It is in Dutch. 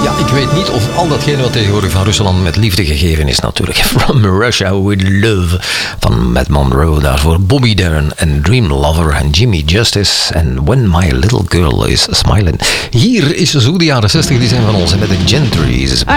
Ja, ik weet niet of al datgene wat tegenwoordig van Rusland met liefde gegeven is natuurlijk. From Russia with Love van Matt Monro. Daarvoor Bobby Darin en Dream Lover en Jimmy Justice en When My Little Girl Is Smiling. Hier is zo de jaren 60, die zijn van ons met de Gentrys.